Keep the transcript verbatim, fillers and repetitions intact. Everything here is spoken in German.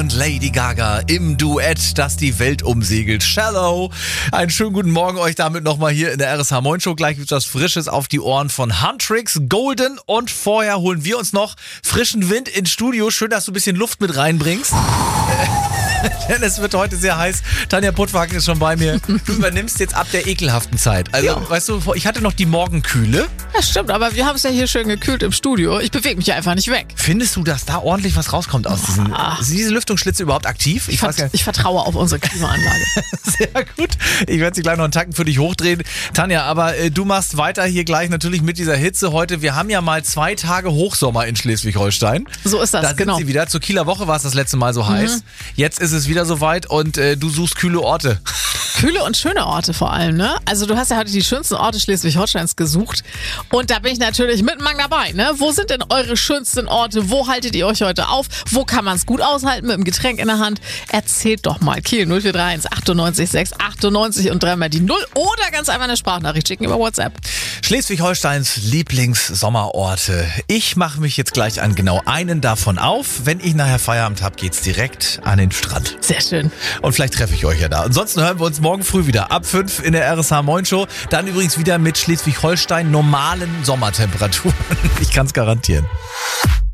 Und Lady Gaga im Duett, das die Welt umsegelt. Shallow. Einen schönen guten Morgen euch damit nochmal hier in der R S H Moin Show. Gleich gibt es was Frisches auf die Ohren von Huntrix, Golden. Und vorher holen wir uns noch frischen Wind ins Studio. Schön, dass du ein bisschen Luft mit reinbringst. Denn es wird heute sehr heiß. Tanja Puttwagen ist schon bei mir. Du übernimmst jetzt ab der ekelhaften Zeit. Also, ja. Weißt du, ich hatte noch die Morgenkühle. Ja, stimmt, aber wir haben es ja hier schön gekühlt im Studio. Ich bewege mich ja einfach nicht weg. Findest du, dass da ordentlich was rauskommt aus diesen... Ah. Sind diese Lüftungsschlitze überhaupt aktiv? Ich, ich, vert- ich vertraue auf unsere Klimaanlage. Sehr gut. Ich werde sie gleich noch einen Tacken für dich hochdrehen. Tanja, aber äh, du machst weiter hier gleich natürlich mit dieser Hitze heute. Wir haben ja mal zwei Tage Hochsommer in Schleswig-Holstein. So ist das, da genau. Da sind sie wieder. Zur Kieler Woche war es das letzte Mal so heiß. Mhm. Jetzt ist es wieder soweit und äh, du suchst kühle Orte. Kühle und schöne Orte vor allem, ne? Also du hast ja heute die schönsten Orte Schleswig-Holsteins gesucht und da bin ich natürlich mit Mang dabei, ne? Wo sind denn eure schönsten Orte? Wo haltet ihr euch heute auf? Wo kann man es gut aushalten mit dem Getränk in der Hand? Erzählt doch mal. Kiel null vier drei eins achtundneunzig sechs achtundneunzig und dreimal die Null oder ganz einfach eine Sprachnachricht schicken über WhatsApp. Schleswig-Holsteins Lieblings-Sommerorte. Ich mache mich jetzt gleich an genau einen davon auf. Wenn ich nachher Feierabend habe, geht's direkt an den Strand. Sehr schön. Und vielleicht treffe ich euch ja da. Ansonsten hören wir uns morgen früh wieder ab fünf in der R S H Moin Show. Dann übrigens wieder mit Schleswig-Holstein normalen Sommertemperaturen. Ich kann es garantieren.